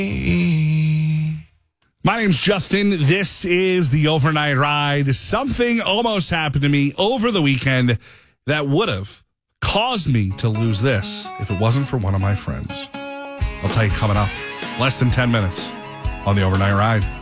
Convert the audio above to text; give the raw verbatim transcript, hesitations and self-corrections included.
My name's Justin. This is the Overnight Ride. Something almost happened to me over the weekend that would have caused me to lose this if it wasn't for one of my friends. I'll tell you coming up less than ten minutes on the Overnight Ride.